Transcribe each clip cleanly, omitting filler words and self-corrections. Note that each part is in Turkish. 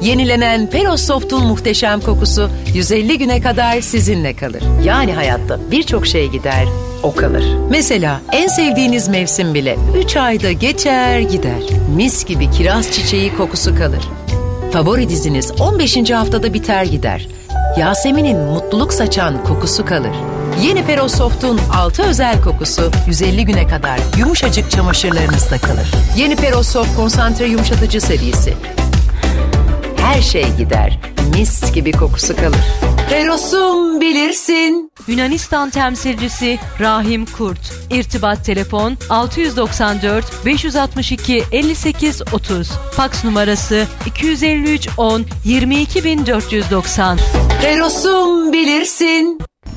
Yenilenen Peros Soft'un muhteşem kokusu 150 güne kadar sizinle kalır. Yani hayatta birçok şey gider, o kalır. Mesela en sevdiğiniz mevsim bile 3 ayda geçer gider. Mis gibi kiraz çiçeği kokusu kalır. Favori diziniz 15. haftada biter gider. Yasemin'in mutluluk saçan kokusu kalır. Yeni Peros Soft'un 6 özel kokusu 150 güne kadar yumuşacık çamaşırlarınızda kalır. Yeni Peros Soft konsantre yumuşatıcı serisi. Her şey gider, mis gibi kokusu kalır. Peros'um bilirsin. Yunanistan temsilcisi Rahim Kurt. İrtibat telefon 694 562 58 30. Faks numarası 253 10 22490. Peros'um bilirsin.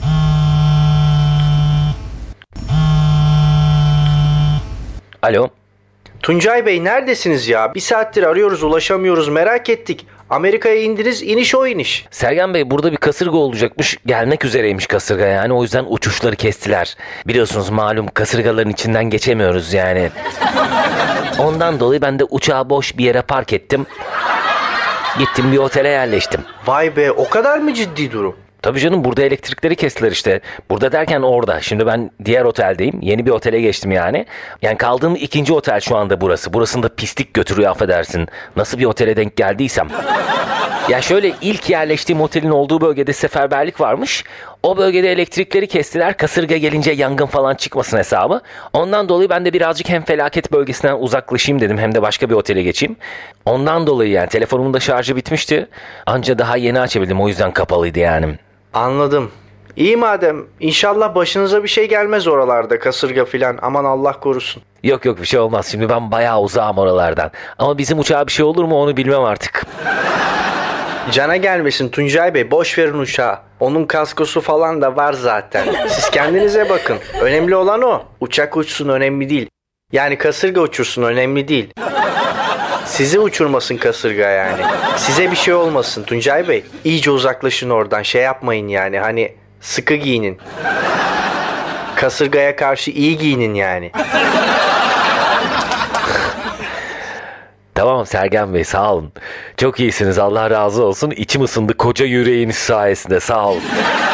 Alo. Tuncay Bey neredesiniz ya? Bir saattir arıyoruz, ulaşamıyoruz, merak ettik. Amerika'ya indiniz, iniş o iniş. Sergen Bey, burada bir kasırga olacakmış. Gelmek üzereymiş kasırga yani. O yüzden uçuşları kestiler. Biliyorsunuz malum kasırgaların içinden geçemiyoruz yani. Ondan dolayı ben de uçağı boş bir yere park ettim. Gittim bir otele yerleştim. Vay be, o kadar mı ciddi durum? Tabii canım, burada elektrikleri kestiler işte. Burada derken orada. Şimdi ben diğer oteldeyim. Yeni bir otele geçtim yani. Yani kaldığım ikinci otel şu anda burası. Burasında pislik götürüyor, affedersin. Nasıl bir otele denk geldiysem. Ya şöyle, ilk yerleştiğim otelin olduğu bölgede seferberlik varmış. O bölgede elektrikleri kestiler. Kasırga gelince yangın falan çıkmasın hesabı. Ondan dolayı ben de birazcık hem felaket bölgesinden uzaklaşayım dedim, hem de başka bir otele geçeyim. Ondan dolayı yani telefonumun da şarjı bitmişti. Anca daha yeni açabildim, o yüzden kapalıydı yani. Anladım. İyi madem. İnşallah başınıza bir şey gelmez oralarda, kasırga filan. Aman Allah korusun. Yok bir şey olmaz. Şimdi ben bayağı uzağım oralardan. Ama bizim uçağa bir şey olur mu onu bilmem artık. Cana gelmesin Tuncay Bey, boş verin uçağı. Onun kaskosu falan da var zaten. Siz kendinize bakın. Önemli olan o. Uçak uçsun, önemli değil. Yani kasırga uçursun, önemli değil. Sizi uçurmasın kasırga yani. Size bir şey olmasın Tuncay Bey. İyice uzaklaşın oradan, şey yapmayın yani. Hani sıkı giyinin. Kasırgaya karşı iyi giyinin yani. Tamam Sergen Bey, sağ olun. Çok iyisiniz, Allah razı olsun. İçim ısındı koca yüreğiniz sayesinde, sağ olun.